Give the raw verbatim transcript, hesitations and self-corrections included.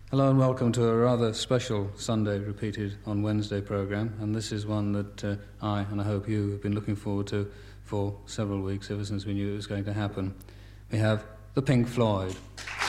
Hello and welcome to a rather special Sunday repeated on Wednesday programme, and this is one that uh, I, and I hope you, have been looking forward to for several weeks, ever since we knew it was going to happen. We have the Pink Floyd.